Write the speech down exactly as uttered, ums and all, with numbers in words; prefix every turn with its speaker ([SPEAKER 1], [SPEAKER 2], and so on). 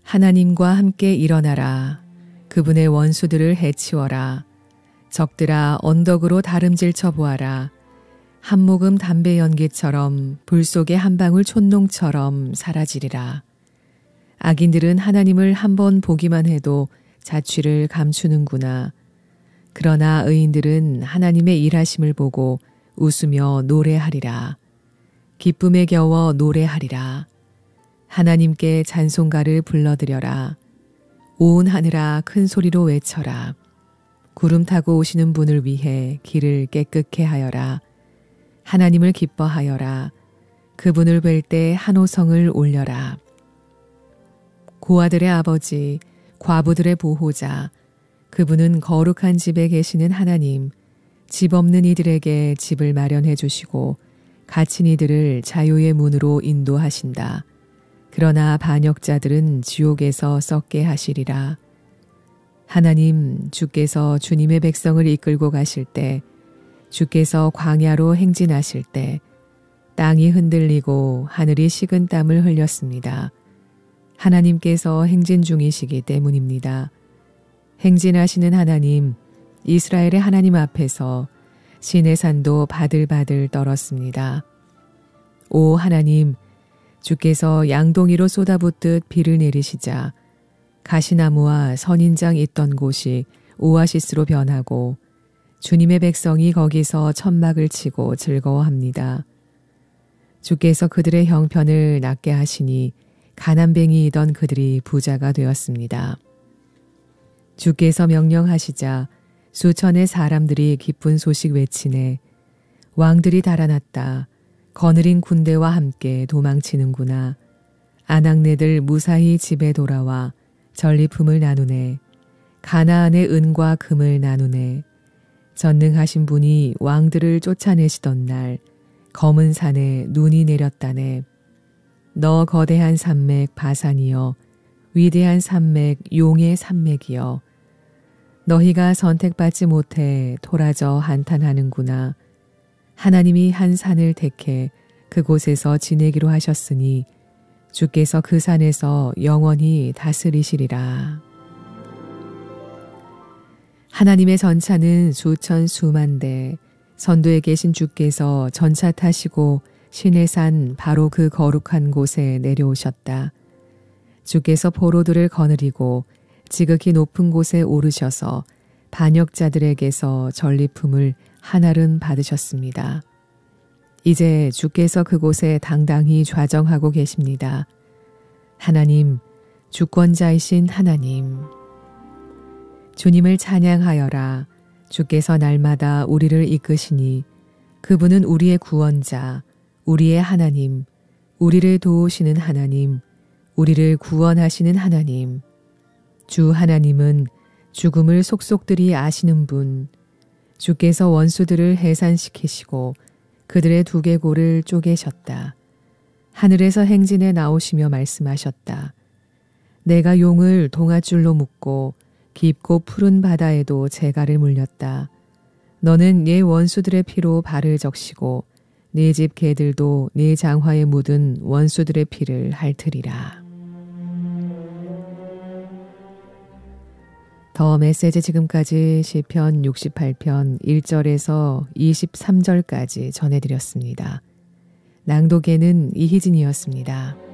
[SPEAKER 1] 하나님과 함께 일어나라. 그분의 원수들을 해치워라. 적들아 언덕으로 다름질 쳐보아라. 한 모금 담배 연기처럼 불 속의 한 방울 촛농처럼 사라지리라. 악인들은 하나님을 한번 보기만 해도 자취를 감추는구나. 그러나 의인들은 하나님의 일하심을 보고 웃으며 노래하리라. 기쁨에 겨워 노래하리라. 하나님께 찬송가를 불러드려라. 온 하늘아 큰 소리로 외쳐라. 구름 타고 오시는 분을 위해 길을 깨끗게 하여라. 하나님을 기뻐하여라. 그분을 뵐 때 한호성을 올려라. 고아들의 아버지, 과부들의 보호자, 그분은 거룩한 집에 계시는 하나님, 집 없는 이들에게 집을 마련해 주시고 갇힌 이들을 자유의 문으로 인도하신다. 그러나 반역자들은 지옥에서 썩게 하시리라. 하나님, 주께서 주님의 백성을 이끌고 가실 때, 주께서 광야로 행진하실 때 땅이 흔들리고 하늘이 식은땀을 흘렸습니다. 하나님께서 행진 중이시기 때문입니다. 행진하시는 하나님, 이스라엘의 하나님 앞에서 시내산도 바들바들 떨었습니다. 오 하나님, 주께서 양동이로 쏟아붓듯 비를 내리시자 가시나무와 선인장 있던 곳이 오아시스로 변하고 주님의 백성이 거기서 천막을 치고 즐거워합니다. 주께서 그들의 형편을 낫게 하시니 가난뱅이이던 그들이 부자가 되었습니다. 주께서 명령하시자 수천의 사람들이 기쁜 소식 외치네. 왕들이 달아났다. 거느린 군대와 함께 도망치는구나. 아낙네들 무사히 집에 돌아와 전리품을 나누네. 가나안의 은과 금을 나누네. 전능하신 분이 왕들을 쫓아내시던 날 검은 산에 눈이 내렸다네. 너 거대한 산맥 바산이여, 위대한 산맥 용의 산맥이여, 너희가 선택받지 못해 토라져 한탄하는구나. 하나님이 한 산을 택해 그곳에서 지내기로 하셨으니 주께서 그 산에서 영원히 다스리시리라. 하나님의 전차는 수천 수만 대, 선두에 계신 주께서 전차 타시고 시내산 바로 그 거룩한 곳에 내려오셨다. 주께서 포로들을 거느리고 지극히 높은 곳에 오르셔서 반역자들에게서 전리품을 한알은 받으셨습니다. 이제 주께서 그곳에 당당히 좌정하고 계십니다. 하나님, 주권자이신 하나님. 주님을 찬양하여라. 주께서 날마다 우리를 이끄시니 그분은 우리의 구원자, 우리의 하나님, 우리를 도우시는 하나님, 우리를 구원하시는 하나님. 주 하나님은 죽음을 속속들이 아시는 분, 주께서 원수들을 해산시키시고 그들의 두개골을 쪼개셨다. 하늘에서 행진에 나오시며 말씀하셨다. 내가 용을 동아줄로 묶고 깊고 푸른 바다에도 재갈을 물렸다. 너는 네 원수들의 피로 발을 적시고 네 집 개들도 네 장화에 묻은 원수들의 피를 핥으리라. 더 메시지 지금까지 시편 육십팔 편 일 절에서 이십삼 절까지 전해드렸습니다. 낭독에는 이희진이었습니다.